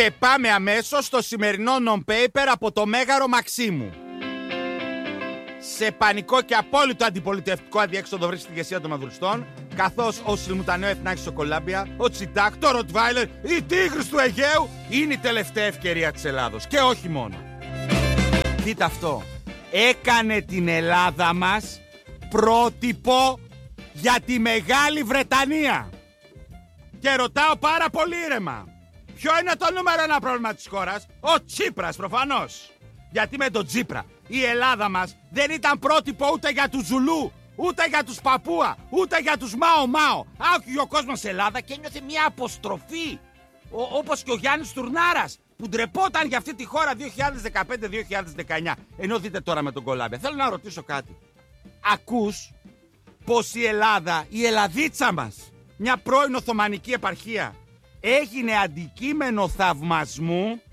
Και πάμε αμέσως στο σημερινό non-paper από το Μέγαρο Μαξίμου. Σε πανικό και απόλυτο αντιπολιτευτικό αδιέξοδο βρίσκεται η ηγεσία των μαδουριστών, καθώς ο Σιλμουτανέο Εθνάκης στο Κολάμπια, ο Τσιτάκ, το Ροτβάιλερ, η Τίγρης του Αιγαίου είναι η τελευταία ευκαιρία της Ελλάδος. Και όχι μόνο. Δείτε αυτό. Έκανε την Ελλάδα μας πρότυπο για τη Μεγάλη Βρετανία. Και ρωτάω πάρα πολύ ήρεμα. Ποιο είναι το νούμερο ένα πρόβλημα της χώρας? Ο Τσίπρας προφανώς. Γιατί με τον Τσίπρα η Ελλάδα μας δεν ήταν πρότυπο ούτε για τους Ζουλού, ούτε για τους Παπούα, ούτε για τους Μάο. Άκουγε ο κόσμος Ελλάδα και ένιωθε μια αποστροφή. Όπως και ο Γιάννης Τουρνάρας που ντρεπόταν για αυτή τη χώρα 2015-2019. Ενώ δείτε τώρα με τον Κολάμπια. Θέλω να ρωτήσω κάτι. Ακούς πως η Ελλάδα, η Ελλαδίτσα μας, μια πρώην Οθωμανική επαρχία, έγινε αντικείμενο θαυμασμού?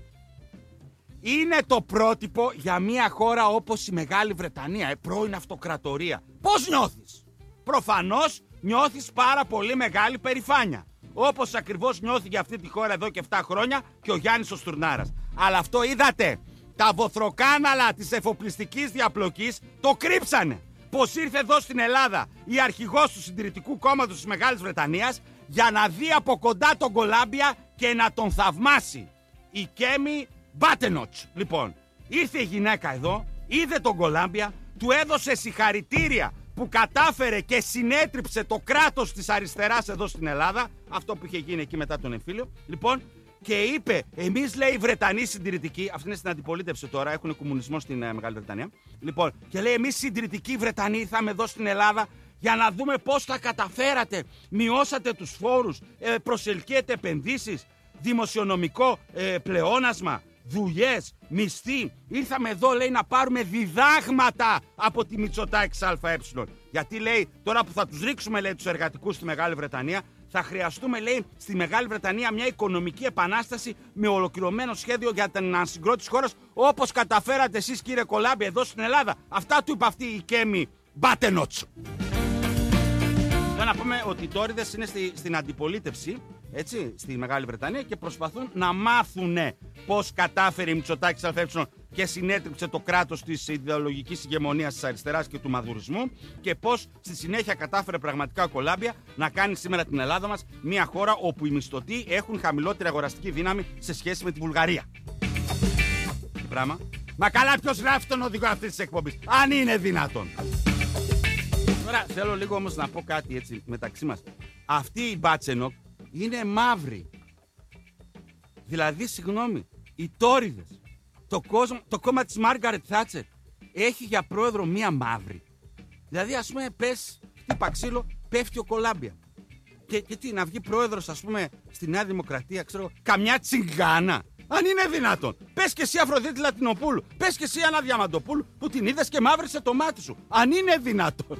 Είναι το πρότυπο για μια χώρα όπως η Μεγάλη Βρετανία, πρώην αυτοκρατορία. Πώς νιώθεις? Προφανώς νιώθεις πάρα πολύ μεγάλη περηφάνεια. Όπως ακριβώς νιώθει για αυτή τη χώρα εδώ και 7 χρόνια και ο Γιάννης ο Στουρνάρας. Αλλά αυτό είδατε, τα βοθροκάναλα της εφοπλιστικής διαπλοκής το κρύψανε. Πως ήρθε εδώ στην Ελλάδα η αρχηγός του Συντηρητικού Κόμματος της Μεγάλης Βρετανίας για να δει από κοντά τον Κολάμπια και να τον θαυμάσει. Η Κέμι Μπάτενοτς. Λοιπόν, ήρθε η γυναίκα εδώ, είδε τον Κολάμπια, του έδωσε συγχαρητήρια που κατάφερε και συνέτριψε το κράτος της αριστεράς εδώ στην Ελλάδα, αυτό που είχε γίνει εκεί μετά τον εμφύλιο. Λοιπόν, και είπε, εμείς λέει οι Βρετανοί συντηρητικοί, αυτή είναι στην αντιπολίτευση τώρα, έχουν κομμουνισμό στην Μεγάλη Βρετανία. Λοιπόν, και λέει, εμείς συντηρητικοί Βρετανοί ήρθαμε εδώ στην Ελλάδα για να δούμε πώς τα καταφέρατε. Μειώσατε τους φόρους, προσελκύετε επενδύσεις, δημοσιονομικό πλεόνασμα, δουλειές, μισθοί. Ήρθαμε εδώ, λέει, να πάρουμε διδάγματα από τη Μητσοτάκη ΑΕ. Γιατί, λέει, τώρα που θα τους ρίξουμε, λέει, τους εργατικούς στη Μεγάλη Βρετανία, θα χρειαστούμε, λέει, στη Μεγάλη Βρετανία μια οικονομική επανάσταση με ολοκληρωμένο σχέδιο για την ανασυγκρότηση της χώρας, όπως καταφέρατε εσείς, κύριε Κολάμπη, εδώ στην Ελλάδα. Αυτά του είπε αυτή η Κέμι Μπάτενοτς. Να πούμε ότι οι τόριδες είναι στην αντιπολίτευση, έτσι, στη Μεγάλη Βρετανία και προσπαθούν να μάθουν πώς κατάφερε η Μητσοτάκης ΑΕ και συνέτριψε το κράτος της ιδεολογικής ηγεμονίας της αριστεράς και του μαδουρισμού και πώς στη συνέχεια κατάφερε πραγματικά ο Κολάμπια να κάνει σήμερα την Ελλάδα μας μια χώρα όπου οι μισθωτοί έχουν χαμηλότερη αγοραστική δύναμη σε σχέση με τη Βουλγαρία. Τι πράγμα. Μα καλά, ποιος γράφει τον οδηγό αυτής της εκπομπής, αν είναι δυνατόν? Τώρα θέλω λίγο όμως να πω κάτι έτσι μεταξύ μας. Αυτή η Μπάτσενοκ είναι μαύρη. Δηλαδή, συγγνώμη, οι τόριδες, το κόμμα της Μάργαρετ Θάτσερ έχει για πρόεδρο μία μαύρη. Δηλαδή, ας πούμε, πες, χτύπα ξύλο, πέφτει ο Κολάμπια. Και τι, να βγει πρόεδρος, ας πούμε, στη Νέα Δημοκρατία, ξέρω, καμιά τσιγκάνα. Αν είναι δυνατόν. Πες και εσύ Αφροδίτη Λατινοπούλου, πες και εσύ Άννα Διαμαντοπούλου που την είδες και μαύρισε το μάτι σου. Αν είναι δυνατόν.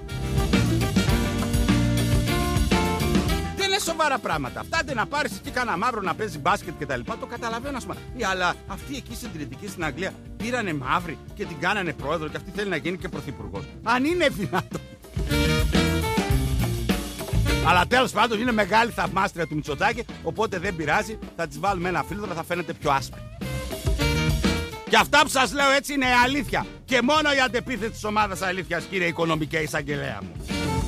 Δεν είναι σοβαρά πράγματα. Φτάντε να πάρεις εκεί κανένα μαύρο να παίζει μπάσκετ και τα λοιπά. Το καταλαβαίνω, ας πούμε. Αλλά αυτοί εκεί συντηρητικοί στην Αγγλία πήρανε μαύρη και την κάνανε πρόεδρο και αυτή θέλει να γίνει και πρωθυπουργός. Αν είναι δυνατόν. Αλλά τέλος πάντων είναι μεγάλη θαυμάστρια του Μητσοτάκη, οπότε δεν πειράζει, θα της βάλουμε ένα φίλτρο, θα φαίνεται πιο άσπρη. Και αυτά που σας λέω έτσι είναι αλήθεια. Και μόνο η αντεπίθεση της ομάδας αλήθειας, κύριε οικονομική εισαγγελέα μου.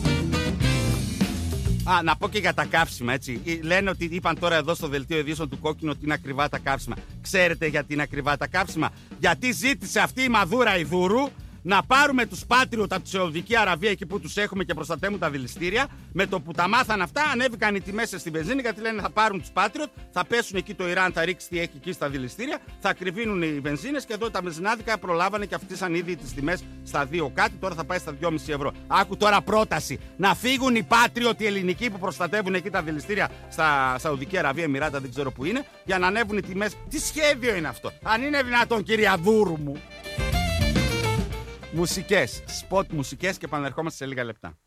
Να πω και για τα καύσιμα, έτσι. Λένε ότι είπαν τώρα εδώ στο δελτίο ειδήσεων του Κόκκινου ότι είναι ακριβά τα καύσιμα. Ξέρετε γιατί είναι ακριβά τα καύσιμα? Γιατί ζήτησε αυτή η Μαδούρα η Δούρου να πάρουμε τους Patriot από τη Σαουδική Αραβία εκεί που τους έχουμε και προστατεύουν τα δηληστήρια. Με το που τα μάθαν αυτά, ανέβηκαν οι τιμές στη βενζίνη γιατί λένε θα πάρουν τους Patriot, θα πέσουν εκεί το Ιράν, θα ρίξει τι έχει εκεί στα δηληστήρια, θα ακριβίνουν οι βενζίνες και εδώ τα βενζινάδικα προλάβανε και αυτήσαν ήδη τις τιμές στα 2 κάτι, τώρα θα πάει στα 2,5 ευρώ. Άκου τώρα πρόταση: να φύγουν οι Patriot οι ελληνικοί που προστατεύουν εκεί τα δηληστήρια στα Σαουδική Αραβία, Εμιράτα, δεν ξέρω που είναι, για να ανέβουν οι τιμές. Τι σχέδιο είναι αυτό? Αν είναι δυνατόν, κυρία Δούρου μου. Μουσικές, σποτ μουσικές και επανερχόμαστε σε λίγα λεπτά.